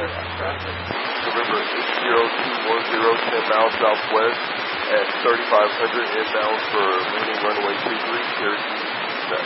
November 80210, 10 miles southwest at 3500 inbound for landing runway 23, Syracuse.